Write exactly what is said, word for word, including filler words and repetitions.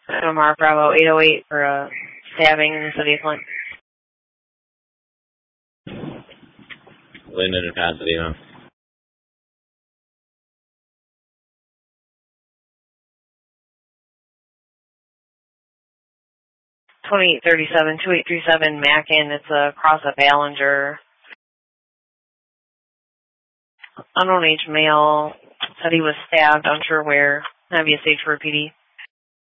Omar Bravo eight oh eight for a stabbing in the city of Flint. Linden and Pasadena. twenty-eight thirty-seven, two eight three seven Mackin. It's across a Ballinger. Unknown age male said he was stabbed, unsure where. That'd be a stage for a P D.